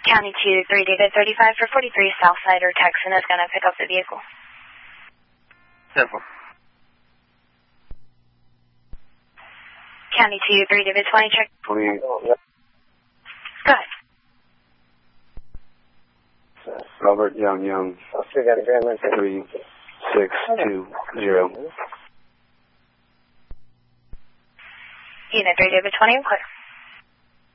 County 2-3, David 35 for 43, Southside or Texan is going to pick up the vehicle. Simple. County 2-3, David 20, check. 28. Go ahead. Robert Young, 3620. Unit 3, David 20, clear.